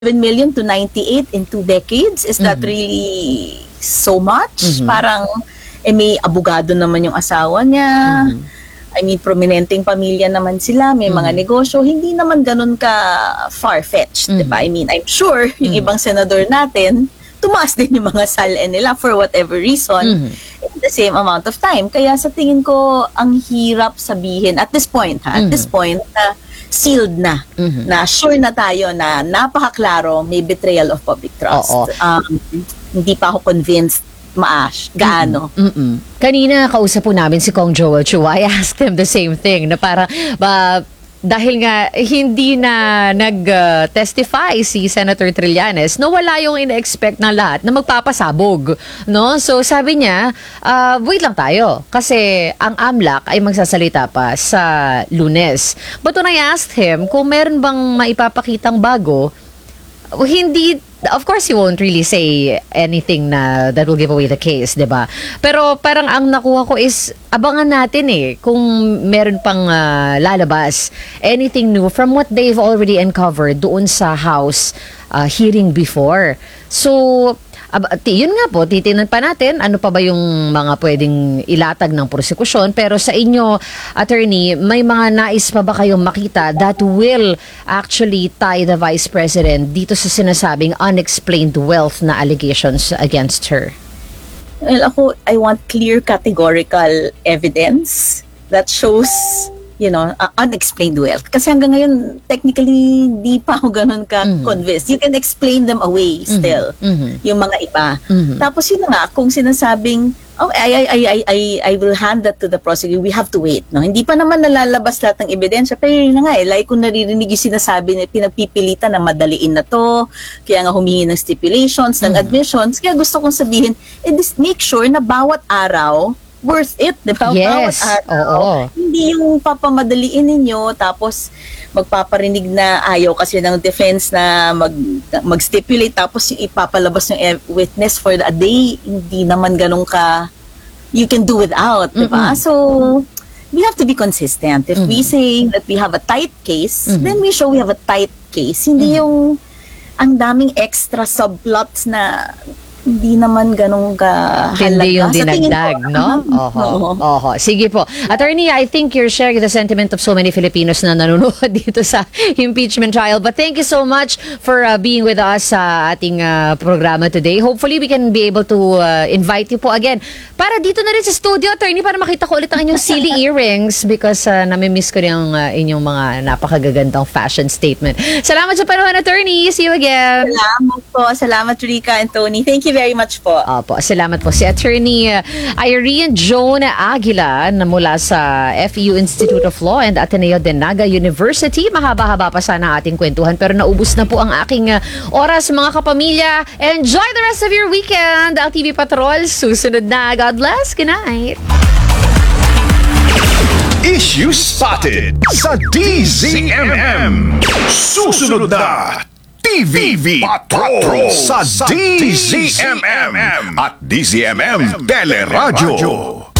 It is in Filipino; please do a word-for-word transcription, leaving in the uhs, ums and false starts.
million to ninety-eight in two decades. Is that Mhm. really so much? Mhm. Parang, eh, may abogado naman yung asawa niya. Mhm. I mean, prominenteng pamilya naman sila, may mga Mhm. negosyo, hindi naman ganun ka far-fetched, di ba? Mhm. I mean, I'm sure yung Mhm. ibang senador natin, tumaas din yung mga S A L N nila for whatever reason Mhm. in the same amount of time. Kaya sa tingin ko, ang hirap sabihin at this point, ha, at this Mhm. point, na sealed na, Mhm. na sure na tayo na napakaklaro may betrayal of public trust. Oo. Um, hindi pa ako convinced maash, gaano. Mm-mm. Kanina kausap po namin si Kong Joel Chua. I asked him the same thing na para ba dahil nga hindi na nag-testify si Senator Trillanes, no, wala yung ina-expect ng lahat na magpapasabog, no? So sabi niya, ah, wait lang tayo kasi ang AMLAC ay magsasalita pa sa Lunes. But when I asked him kung meron bang maipapakitang bago, hindi, of course he won't really say anything na that will give away the case, 'di ba? Pero parang ang nakuha ko is abangan natin eh kung meron pang ah, lalabas, anything new from what they've already uncovered doon sa House ah, hearing before. So ab- ti- yun nga po, titinan pa natin ano pa ba yung mga pwedeng ilatag ng prosekusyon. Pero sa inyo, attorney, may mga nais pa ba kayong makita that will actually tie the Vice President dito sa sinasabing unexplained wealth na allegations against her? Well, ako, I want clear categorical evidence that shows, you know, uh, unexplained wealth. Kasi hanggang ngayon, technically, di pa ako ganun ka-convinced. You can explain them away still, Mhm. yung mga iba. Mhm. Tapos yun na nga, kung sinasabing, oh, I, I, I, I, I, I will hand that to the prosecutor, we have to wait. No? Hindi pa naman nalalabas lahat ng ebidensya, pero yun na nga, eh, like kung naririnig yung sinasabi, na pinagpipilitan na madaliin na to, kaya nga humingi ng stipulations, ng Mhm. admissions, kaya gusto kong sabihin, eh, dis- make sure na bawat araw, worth it, di ba? Bawat Yes, araw. oo. Hindi yung papamadaliin ninyo, tapos magpaparinig na ayaw kasi ng defense na mag, mag-stipulate, tapos yung ipapalabas ng ev- witness for a day, hindi naman ganun ka, you can do without, di ba? Mm-mm. So, we have to be consistent. If we say that we have a tight case, Mhm. then we show we have a tight case. Hindi yung ang daming extra subplots na hindi naman ganun ka Hindi yung Sa tingin dinagdag, ko, no? ah, Oho. oo. Oho. Sige po. Attorney, I think you're sharing the sentiment of so many Filipinos na nanonood dito sa impeachment trial. But thank you so much for uh, being with us sa ating uh, programa today. Hopefully, we can be able to uh, invite you po again para dito na rin sa studio, Attorney, para makita ko ulit ang inyong silly earrings because uh, namimiss ko rin ang uh, inyong mga napakagagandang fashion statement. Salamat sa panahon, Attorney. See you again. Salamat po. Salamat, Rica and Tony. Thank you very much po. Opo, salamat po. Si Attorney uh, Irene Joan Aguila na mula sa F E U Institute of Law and Ateneo de Naga University. Mahaba-haba pa sana ating kwentuhan pero naubos na po ang aking uh, oras, mga kapamilya. Enjoy the rest of your weekend. L T V Patrol, susunod na. God bless. Good night. Issue spotted sa D Z M M. Susunod na T V Patrol sa D Z M M at D Z M M Teleradyo.